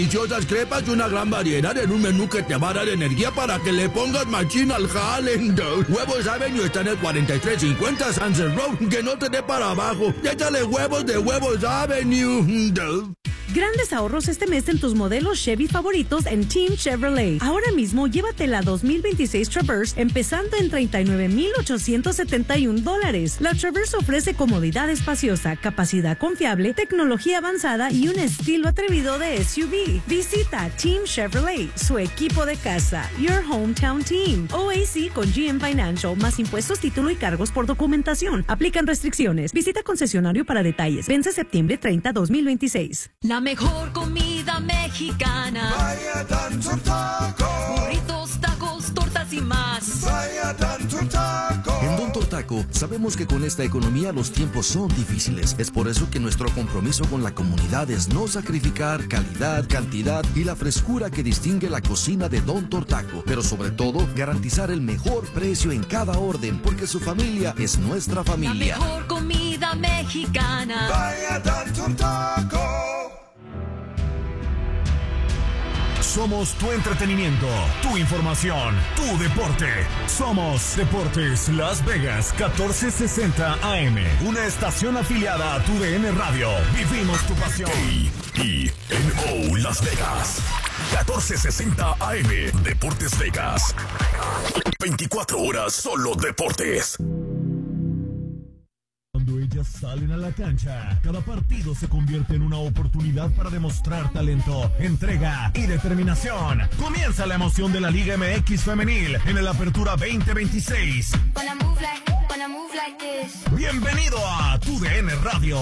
deliciosas crepas y una gran variedad en un menú que te va a dar energía para que le pongas machín al jale. Huevos Avenue está en el 4350 Sunset Road, que no te dé para abajo. Y échale huevos de Huevos Avenue. Grandes ahorros este mes en tus modelos Chevy favoritos en Team Chevrolet. Ahora mismo llévate la 2026 Traverse empezando en $39,871. La Traverse ofrece comodidad espaciosa, capacidad confiable, tecnología avanzada y un estilo atrevido de SUV. Visita Team Chevrolet, su equipo de casa. Your Hometown Team. OAC con GM Financial, más impuestos, título y cargos por documentación. Aplican restricciones. Visita concesionario para detalles. Vence septiembre 30, 2026. La mejor comida mexicana. Vaya Tanto Taco. Burritos, tacos, tortas y más. Vaya Tanto Taco. En Don Tortaco sabemos que con esta economía los tiempos son difíciles. Es por eso que nuestro compromiso con la comunidad es no sacrificar calidad, cantidad y la frescura que distingue la cocina de Don Tortaco. Pero sobre todo, garantizar el mejor precio en cada orden, porque su familia es nuestra familia. La mejor comida mexicana. Vaya Tanto Taco. Somos tu entretenimiento, tu información, tu deporte. Somos Deportes Las Vegas 1460 AM. Una estación afiliada a tu DN Radio. Vivimos tu pasión. KENO Las Vegas 1460 AM. Deportes Vegas. 24 horas solo deportes. Cuando ellas salen a la cancha, cada partido se convierte en una oportunidad para demostrar talento, entrega y determinación. Comienza la emoción de la Liga MX Femenil en el Apertura 2026. Bienvenido a tu DN Radio.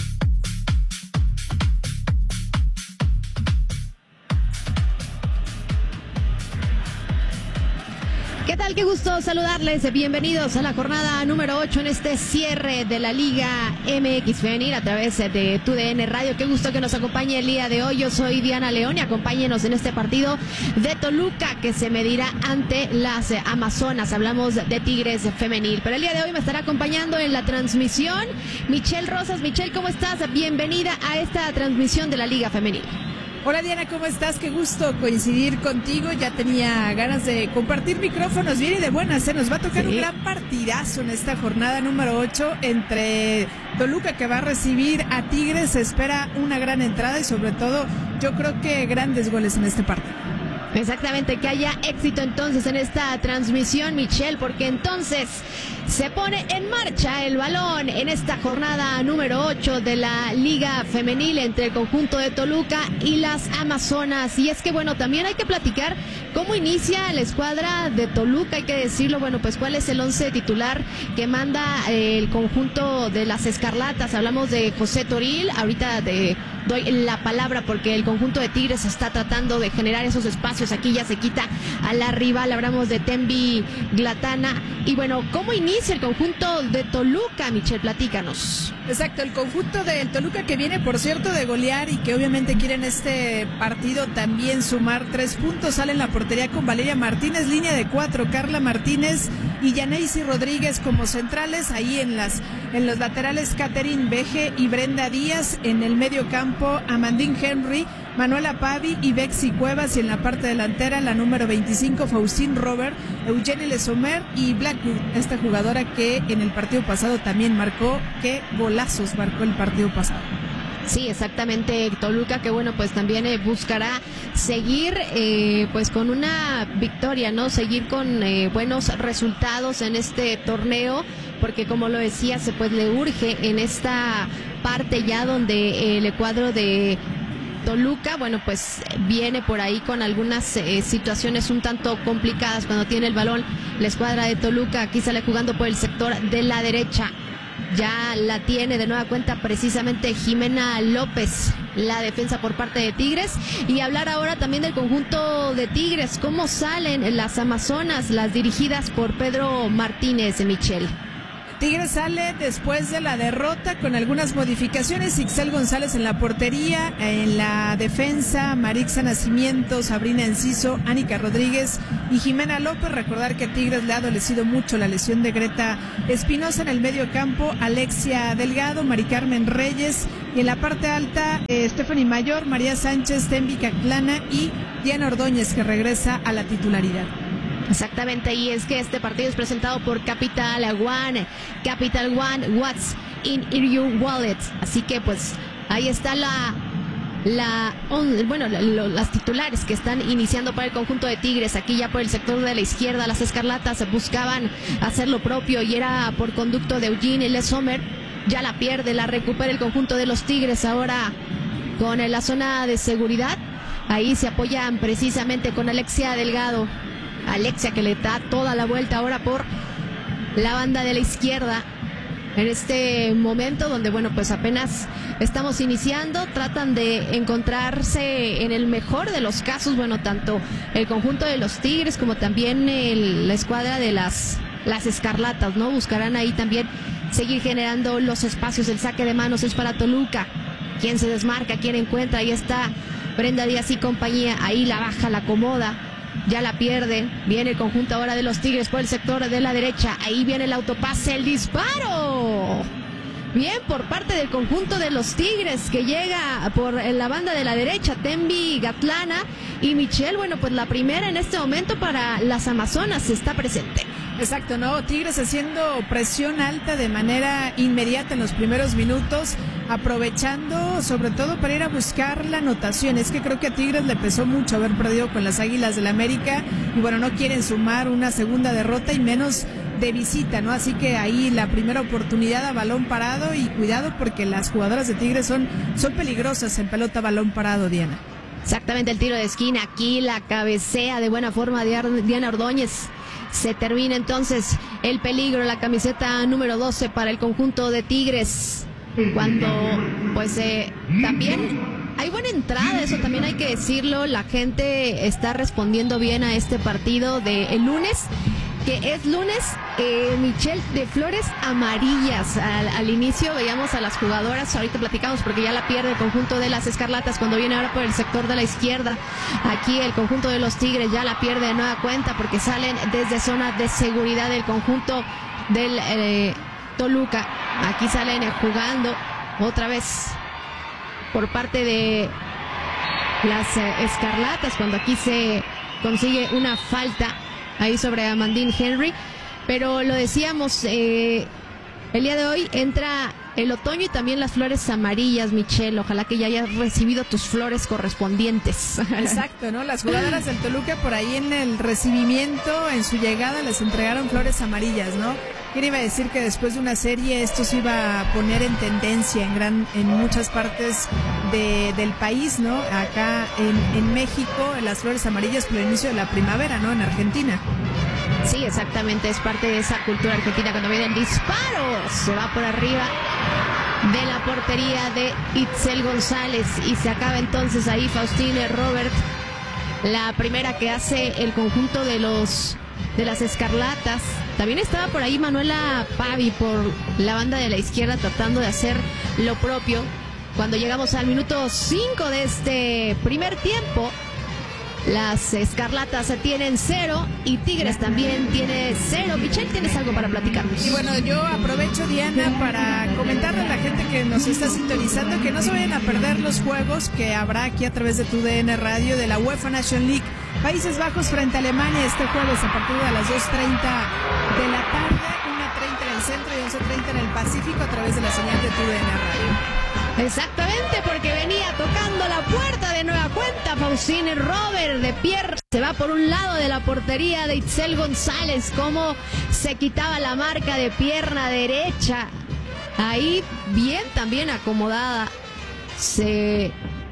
¿Qué tal? Qué gusto saludarles. Bienvenidos a la jornada número 8 en este cierre de la Liga MX Femenil a través de TUDN Radio. Qué gusto que nos acompañe el día de hoy. Yo soy Diana León y acompáñenos en este partido de Toluca que se medirá ante las Amazonas. Hablamos de Tigres Femenil. Pero el día de hoy me estará acompañando en la transmisión Michelle Rosas. Michelle, ¿cómo estás? Bienvenida a esta transmisión de la Liga Femenil. Hola Diana, ¿cómo estás? Qué gusto coincidir contigo. Ya tenía ganas de compartir micrófonos bien y de buenas. Nos va a tocar un gran partidazo en esta jornada número 8 entre Toluca, que va a recibir a Tigres. Se espera una gran entrada y sobre todo yo creo que grandes goles en este partido. Exactamente, que haya éxito entonces en esta transmisión, Michelle, porque entonces se pone en marcha el balón en esta jornada número 8 de la Liga Femenil entre el conjunto de Toluca y las Amazonas. Y es que bueno, también hay que platicar cómo inicia la escuadra de Toluca, hay que decirlo, bueno, pues cuál es el 11 titular que manda el conjunto de las Escarlatas. Hablamos de José Toril, ahorita doy la palabra porque el conjunto de Tigres está tratando de generar esos espacios. Aquí ya se quita a la rival. Hablamos de Tembi Glatana. Y bueno, ¿cómo inicia el conjunto de Toluca, Michelle? Platícanos. Exacto, el conjunto del Toluca que viene, por cierto, de golear y que obviamente quiere en este partido también sumar 3 puntos. Sale en la portería con Valeria Martínez, línea de 4, Carla Martínez y Yaneisi Rodríguez como centrales. Ahí en los laterales, Catherine Veje y Brenda Díaz. En el medio campo, Amandine Henry, Manuela Pavi y Bexy Cuevas, y en la parte delantera la número 25, Faustine Robert, Eugenie Lesomer y Blackwood, esta jugadora que en el partido pasado también marcó. Qué golazos marcó el partido pasado. Sí, exactamente, Toluca que bueno, pues también buscará seguir pues con una victoria, ¿no? Seguir con buenos resultados en este torneo, porque como lo decía, pues le urge en esta parte ya donde el cuadro de Toluca, bueno, pues viene por ahí con algunas situaciones un tanto complicadas cuando tiene el balón. La escuadra de Toluca aquí sale jugando por el sector de la derecha. Ya la tiene de nueva cuenta precisamente Jimena López, la defensa por parte de Tigres. Y hablar ahora también del conjunto de Tigres, cómo salen las Amazonas, las dirigidas por Pedro Martínez, Michelle. Tigres sale después de la derrota con algunas modificaciones. Ixel González en la portería, en la defensa, Marixa Nacimiento, Sabrina Enciso, Ánica Rodríguez y Jimena López. Recordar que a Tigres le ha adolecido mucho la lesión de Greta Espinosa. En el medio campo, Alexia Delgado, Mari Carmen Reyes y en la parte alta, Stephanie Mayor, María Sánchez, Tembi Caclana y Diana Ordóñez, que regresa a la titularidad. Exactamente, y es que este partido es presentado por Capital One, what's in your wallet. Así que pues ahí está las titulares que están iniciando para el conjunto de Tigres. Aquí ya por el sector de la izquierda, las Escarlatas buscaban hacer lo propio y era por conducto de Eugene Le Sommer. Ya la pierde, la recupera el conjunto de los Tigres ahora con la zona de seguridad. Ahí se apoyan precisamente con Alexia Delgado. Alexia que le da toda la vuelta ahora por la banda de la izquierda. En este momento donde, bueno, pues apenas estamos iniciando, tratan de encontrarse en el mejor de los casos, bueno, tanto el conjunto de los Tigres como también la escuadra de las Escarlatas, ¿no? Buscarán ahí también seguir generando los espacios. El saque de manos es para Toluca. ¿Quién se desmarca? ¿Quién encuentra? Ahí está Brenda Díaz y compañía. Ahí la baja, la acomoda. Ya la pierde, viene el conjunto ahora de los Tigres por el sector de la derecha, ahí viene el autopase, el disparo, bien por parte del conjunto de los Tigres que llega por la banda de la derecha, Tembi Gatlana y Michelle. Bueno, pues la primera en este momento para las Amazonas está presente. Exacto, ¿no? Tigres haciendo presión alta de manera inmediata en los primeros minutos, aprovechando sobre todo para ir a buscar la anotación. Es que creo que a Tigres le pesó mucho haber perdido con las Águilas del América y bueno, no quieren sumar una segunda derrota y menos de visita, ¿no? Así que ahí la primera oportunidad a balón parado y cuidado porque las jugadoras de Tigres son peligrosas en pelota balón parado, Diana. Exactamente, el tiro de esquina, aquí la cabecea de buena forma de Diana Ordóñez. Se termina entonces el peligro, la camiseta número 12 para el conjunto de Tigres. Cuando pues también hay buena entrada, eso también hay que decirlo. La gente está respondiendo bien a este partido del lunes, que es lunes, Michelle, de flores amarillas. Al inicio veíamos a las jugadoras, ahorita platicamos porque ya la pierde el conjunto de las Escarlatas cuando viene ahora por el sector de la izquierda. Aquí el conjunto de los Tigres ya la pierde de nueva cuenta porque salen desde zona de seguridad del conjunto del Toluca. Aquí salen jugando otra vez por parte de las Escarlatas cuando aquí se consigue una falta ahí sobre Amandine Henry, pero lo decíamos, el día de hoy entra el otoño y también las flores amarillas, Michelle. Ojalá que ya hayas recibido tus flores correspondientes. Exacto, ¿no? Las jugadoras del Toluca por ahí en el recibimiento, en su llegada, les entregaron flores amarillas, ¿no? ¿Quién iba a decir que después de una serie esto se iba a poner en tendencia en muchas partes del país, ¿no? Acá en México, las flores amarillas por el inicio de la primavera, ¿no? En Argentina. Sí, exactamente, es parte de esa cultura argentina. Cuando viene el disparo, se va por arriba de la portería de Itzel González y se acaba entonces ahí Faustine Robert, la primera que hace el conjunto de las Escarlatas. También estaba por ahí Manuela Pavi por la banda de la izquierda tratando de hacer lo propio. Cuando llegamos al minuto 5 de este primer tiempo, las Escarlatas tienen 0 y Tigres también tiene 0. Michelle, ¿tienes algo para platicarnos? Y bueno, yo aprovecho, Diana, para comentarle a la gente que nos está sintonizando que no se vayan a perder los juegos que habrá aquí a través de tu DN Radio de la UEFA Nation League. Países Bajos frente a Alemania este jueves a partir de las 2:30 de la tarde, 1:30 en el centro y 11:30 en el Pacífico a través de la señal de tu DN Radio. Exactamente, porque venía tocando la puerta de nueva cuenta Faustine Robert de pierna. Se va por un lado de la portería de Itzel González, como se quitaba la marca de pierna derecha. Ahí bien también acomodada. Se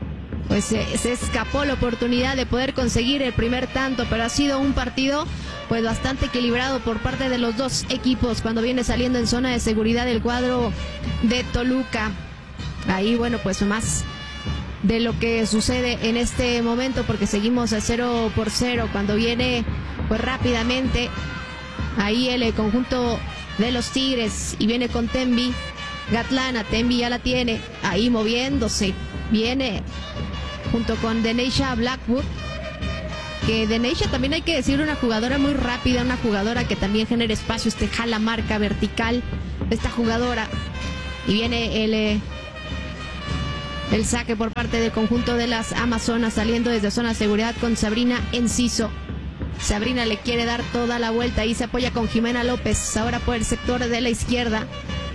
escapó la oportunidad de poder conseguir el primer tanto, pero ha sido un partido pues bastante equilibrado por parte de los dos equipos cuando viene saliendo en zona de seguridad el cuadro de Toluca. Ahí, bueno, pues más de lo que sucede en este momento porque seguimos a 0-0 cuando viene pues rápidamente ahí el conjunto de los Tigres. Y viene con Tembi. Gatlana, Tembi ya la tiene. Ahí moviéndose. Viene junto con Deneisha Blackwood. Que Deneisha también hay que decir una jugadora muy rápida, una jugadora que también genera espacio, jala marca vertical de esta jugadora. Y viene el saque por parte del conjunto de las Amazonas, saliendo desde zona de seguridad con Sabrina Enciso. Sabrina le quiere dar toda la vuelta y se apoya con Jimena López, ahora por el sector de la izquierda.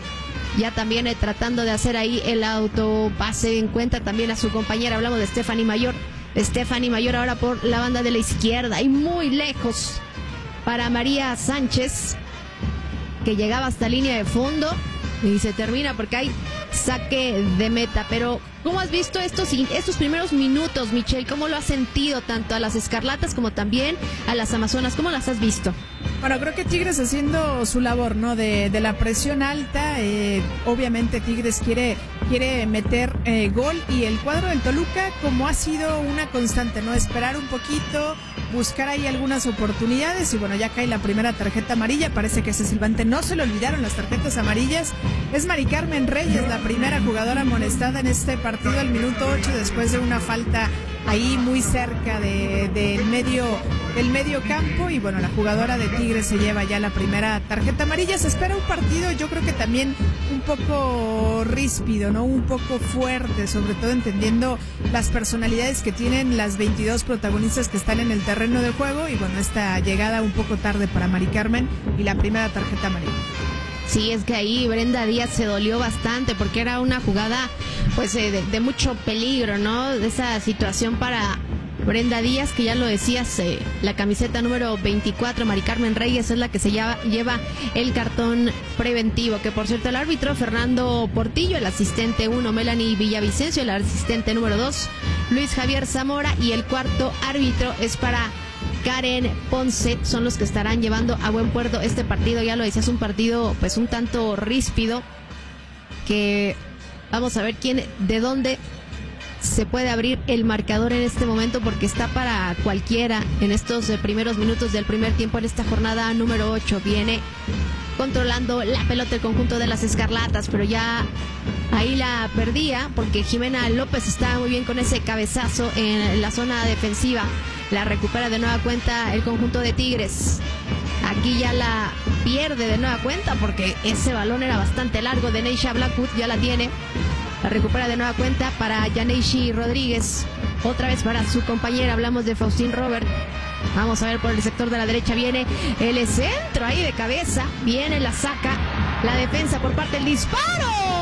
Ya también tratando de hacer ahí el autopase, en cuenta también a su compañera, hablamos de Stephanie Mayor. Stephanie Mayor ahora por la banda de la izquierda y muy lejos para María Sánchez, que llegaba hasta línea de fondo y se termina porque hay saque de meta. Pero ¿cómo has visto estos primeros minutos, Michelle? ¿Cómo lo has sentido tanto a las Escarlatas como también a las Amazonas? ¿Cómo las has visto? Bueno, creo que Tigres haciendo su labor, ¿no? De la presión alta. Obviamente Tigres quiere meter gol, y el cuadro del Toluca, como ha sido una constante, ¿no? Esperar un poquito, buscar ahí algunas oportunidades, y bueno, ya cae la primera tarjeta amarilla. Parece que ese silbante no se le olvidaron las tarjetas amarillas. Es Mari Carmen Reyes, la primera jugadora amonestada en este partido al minuto 8, después de una falta ahí muy cerca del medio campo. Y bueno, la jugadora de Tigres se lleva ya la primera tarjeta amarilla. Se espera un partido, yo creo que también un poco ríspido, ¿no? Un poco fuerte, sobre todo entendiendo las personalidades que tienen las 22 protagonistas que están en el terreno de juego. Y bueno, esta llegada un poco tarde para Mari Carmen y la primera tarjeta amarilla. Sí, es que ahí Brenda Díaz se dolió bastante porque era una jugada pues de mucho peligro, ¿no? De esa situación para Brenda Díaz, que ya lo decías, la camiseta número 24, Mari Carmen Reyes, es la que se lleva el cartón preventivo. Que por cierto, el árbitro Fernando Portillo, el asistente 1 Melanie Villavicencio, el asistente número 2 Luis Javier Zamora, y el cuarto árbitro es para Karen Ponce. Son los que estarán llevando a buen puerto este partido. Ya lo decías, un partido pues un tanto ríspido, que vamos a ver de dónde se puede abrir el marcador en este momento, porque está para cualquiera en estos primeros minutos del primer tiempo en esta jornada número 8. Viene controlando la pelota el conjunto de las Escarlatas, pero ya ahí la perdía porque Jimena López estaba muy bien con ese cabezazo en la zona defensiva. La recupera de nueva cuenta el conjunto de Tigres. Aquí ya la pierde de nueva cuenta porque ese balón era bastante largo. Deneisha Blackwood ya la tiene. La recupera de nueva cuenta para Yaneishi Rodríguez. Otra vez para su compañera. Hablamos de Faustín Robert. Vamos a ver por el sector de la derecha. Viene el centro ahí de cabeza. Viene, la saca. La defensa por parte del disparo.